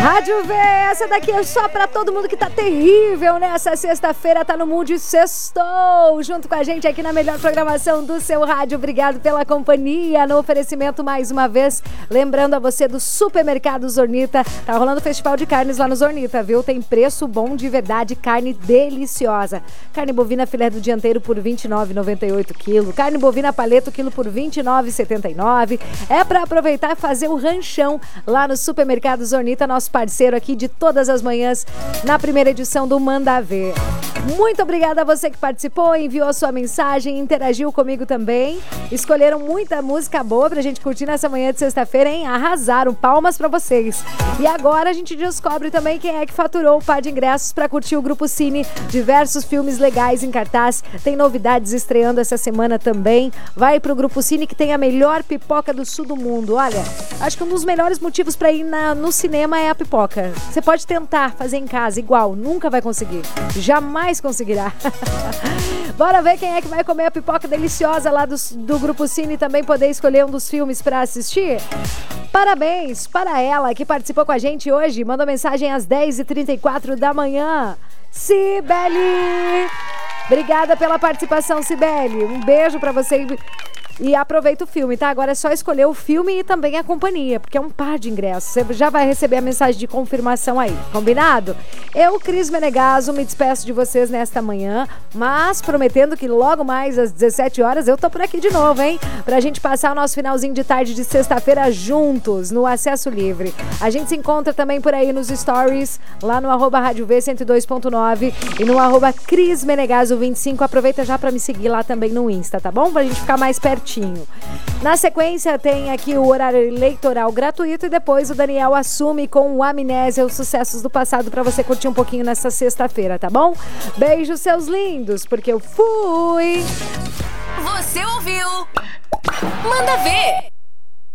Rádio V, essa daqui é só pra todo mundo que tá terrível nessa sexta-feira, tá no mundo e sextou, junto com a gente aqui na melhor programação do seu rádio. Obrigado pela companhia, no oferecimento mais uma vez, lembrando a você do Supermercado Zornita, tá rolando o Festival de Carnes lá no Zornita, viu? Tem preço bom de verdade, carne deliciosa. Carne bovina filé do dianteiro por R$ 29,98 quilo, carne bovina paleto quilo por R$ 29,79. É pra aproveitar e fazer o ranchão lá no Supermercado Zornita, nosso parceiro aqui de todas as manhãs na primeira edição do Manda Ver. Muito obrigada a você que participou, enviou a sua mensagem, interagiu comigo também. Escolheram muita música boa pra gente curtir nessa manhã de sexta-feira, hein? Arrasaram, palmas pra vocês. E agora a gente descobre também quem é que faturou o par de ingressos pra curtir o Grupo Cine. Diversos filmes legais em cartaz, tem novidades estreando essa semana também. Vai pro Grupo Cine que tem a melhor pipoca do sul do mundo. Olha, acho que um dos melhores motivos pra ir no cinema é a pipoca. Você pode tentar fazer em casa igual, nunca vai conseguir. Jamais conseguirá. Bora ver quem é que vai comer a pipoca deliciosa lá do Grupo Cine e também poder escolher um dos filmes para assistir. Parabéns para ela que participou com a gente hoje. Mandou mensagem às 10h34 da manhã. Cibele! Obrigada pela participação, Cibele. Um beijo para você e aproveita o filme, tá? Agora é só escolher o filme e também a companhia, porque é um par de ingressos. Você já vai receber a mensagem de confirmação aí, combinado? Eu, Cris Menegaso, me despeço de vocês nesta manhã, mas prometendo que logo mais às 17 horas eu tô por aqui de novo, hein? Pra gente passar o nosso finalzinho de tarde de sexta-feira juntos, no Acesso Livre. A gente se encontra também por aí nos stories, lá no @Rádio V 102.9 e no @Cris Menegaso 25. Aproveita já pra me seguir lá também no Insta, tá bom? Pra gente ficar mais pertinho. Na sequência tem aqui o horário eleitoral gratuito e depois o Daniel assume com o Amnésia os sucessos do passado pra você curtir um pouquinho nessa sexta-feira, tá bom? Beijos, seus lindos, porque eu fui! Você ouviu? Manda Ver!